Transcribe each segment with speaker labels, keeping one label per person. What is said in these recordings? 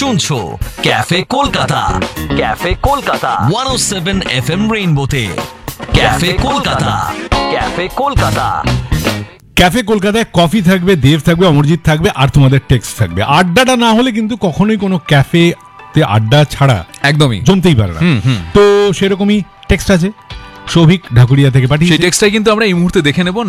Speaker 1: শুনছো cafe Kolkata, cafe Kolkata 107 FM রেইনবোতে। Cafe Kolkata, cafe Kolkata.
Speaker 2: Cafe কলকাতায় coffee থাকবে, দেব থাকবে, অমরজিৎ থাকবে, আর তোমাদের টেক্সট থাকবে। আড্ডাটা না হলে কিন্তু কখনোই কোনো ক্যাফেতে আড্ডা ছাড়া
Speaker 3: একদমই
Speaker 2: জমতেই পারে না। তো সেরকমই টেক্সট আছে সৌভিক ঢাকুরিয়া থেকে পাঠিয়েছে।
Speaker 3: সেই টেক্সটটাই কিন্তু আমরা এই মুহূর্তে দেখে নেব।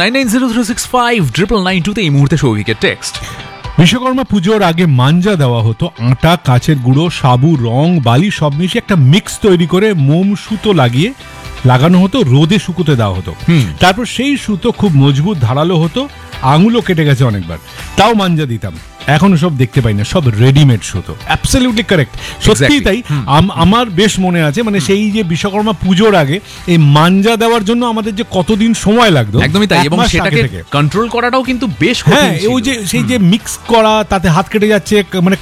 Speaker 3: 9903659992 এই মুহূর্তে সৌভিকের টেক্সট।
Speaker 2: বিশ্বকর্মা পুজোর আগে মাঞ্জা দেওয়া হতো। আটা, কাচের গুঁড়ো, সাবু, রং, বালি সব মিশিয়ে একটা মিক্স তৈরি করে মোম সুতো লাগানো হতো, রোদে শুকোতে দেওয়া হতো। তারপর সেই সুতো খুব মজবুত ধারালো হতো, আঙুলও কেটে গেছে অনেকবার, তাও মাঞ্জা দিতাম। এখন সব দেখতে পাই না, সব রেডিমেড সুতো। অ্যাবসলিউটলি কারেক্ট, সত্যি তাই। আমার বেশ মনে আছে, মানে সেই যে বিশ্বকর্মা পুজোর আগে এই মাঞ্জা দেওয়ার জন্য আমাদের যে কতদিন সময় লাগতো,
Speaker 3: একদমই তাই। এবং সেটাকে কন্ট্রোল করাটাও কিন্তু বেশ কঠিন ছিল।
Speaker 2: ওই যে সেই যে মিক্স করা, তাতে হাত কেটে যাচ্ছে, মানে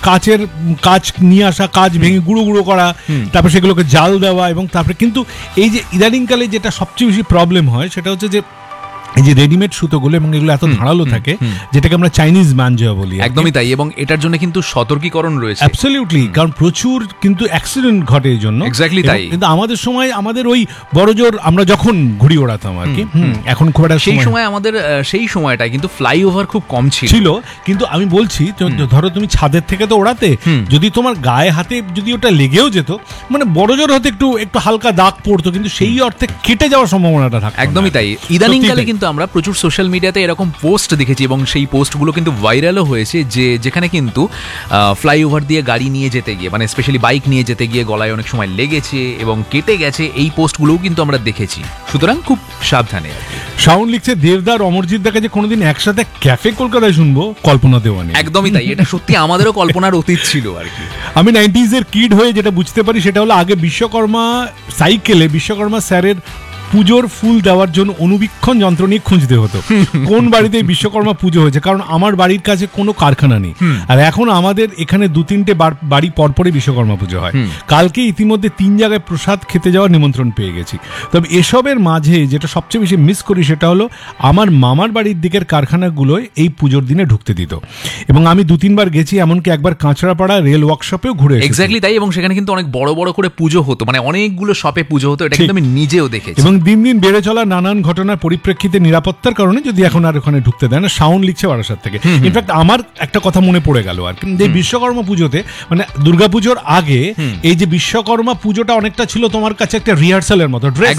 Speaker 2: কাচ নিয়ে আসা, কাচ ভেঙে গুঁড়ো গুঁড়ো করা, তারপর সেগুলোকে জাল দেওয়া। এবং তারপরে কিন্তু এই যে ইদানিংকালে যেটা সবচেয়ে বেশি প্রবলেম হয় সেটা হচ্ছে যে এই যে রেডিমেড সুতোগুলো, এবং এগুলো এত ধারালো থাকে, যেটাকে আমরা চাইনিজ মাঞ্জা বলি।
Speaker 3: একদমই তাই। এবং এটার জন্য কিন্তু সতর্কীকরণ রয়েছে।
Speaker 2: অ্যাবসলিউটলি, কারণ প্রচুর কিন্তু অ্যাক্সিডেন্ট ঘটে এই জন্য।
Speaker 3: এক্স্যাক্টলি তাই।
Speaker 2: কিন্তু আমাদের সময়, আমাদের ওই বড়জোর আমরা যখন ঘুড়ি ওড়াতাম আর কি, এখন খুব একটা
Speaker 3: সেই সময় আমাদের সেই সময়টায় কিন্তু ফ্লাইওভার খুব কম ছিল।
Speaker 2: কিন্তু আমি বলছি, ধরো তুমি ছাদের থেকে তো ওড়াতে, যদি তোমার গায়ে হাতে যদি ওটা লেগেও যেত, মানে বড়জোর হতে একটু হালকা দাগ পড়তো, কিন্তু সেই অর্থে কেটে যাওয়ার সম্ভাবনাটা থাকতো।
Speaker 3: একদমই তাই। ইদানিংকালে কিন্তু আমরা প্রচুর সোশ্যাল মিডিয়াতে এরকম পোস্ট দেখেছি, এবং সেই পোস্টগুলো কিন্তু ভাইরালও হয়েছে, যেখানে কিন্তু ফ্লাইওভার দিয়ে গাড়ি নিয়ে যেতে গিয়ে, মানে স্পেশালি বাইক নিয়ে যেতে গিয়ে গলায় অনেক সময় লেগেছে এবং কেটে গেছে। এই পোস্টগুলোও কিন্তু আমরা দেখেছি। সুতরাং খুব সাবধানে।
Speaker 2: শাওন লিখছে, দেবদার অমরজিৎ দাকে যে কোনোদিন একসাথে ক্যাফে কলকাতায় শুনবো, কল্পনা দেওয়া নেই।
Speaker 3: একদমই তাই। এটা সত্যি আমাদেরও কল্পনার অতীত ছিল আর কি।
Speaker 2: আমি 90s এর কিড হয়ে যেটা বুঝতে পারি সেটা হলো, আগে বিশ্বকর্মা সাইকেলে বিশ্বকর্মা স্যারের পুজোর ফুল দেওয়ার জন্য অনুবীক্ষণ যন্ত্র নিয়ে খুঁজতে হতো কোন বাড়িতে বিশ্বকর্মা পুজো হয়েছে, কারণ আমার বাড়ির কাছে কোনো কারখানা নেই। আর এখন আমাদের এখানে 2-3টে বাড়ি পরপরই বিশ্বকর্মা পুজো হয়। কালকে ইতিমধ্যে 3 জায়গায় প্রসাদ খেতে যাওয়ার নিমন্ত্রণ পেয়ে গেছি। তবে এসবের মাঝে যেটা সবচেয়ে বেশি মিস করি সেটা হলো, আমার মামার বাড়ির দিকের কারখানাগুলোয় এই পুজোর দিনে ঢুকতে দিত, এবং আমি 2-3 বার গেছি, এমনকি একবার কাঁচরাপাড়া রেল ওয়ার্কশপেও ঘুরে এসেছি।
Speaker 3: এক্স্যাক্টলি তাই। এবং সেখানে কিন্তু অনেক বড় বড় করে পুজো হতো, মানে অনেকগুলো শপে পুজো হতো। এটা কিন্তু আমি নিজেও দেখেছি।
Speaker 2: এবং দিন দিন বেড়ে চলা নানান ঘটনার পরিপ্রেক্ষিতে নিরাপত্তার কারণে যদি এখন আর ওখানে ঢুকতে দেয় না। শাওন লিখছে বারাসাত থেকে। ইনফ্যাক্ট আমার একটা কথা মনে পড়ে গেল আর কি, যে বিশ্বকর্মা পুজোতে, মানে দুর্গাপুজোর আগে এই যে বিশ্বকর্মা পুজোটা অনেকটা ছিল তোমার কাছে একটা রিহার্সালের মতো।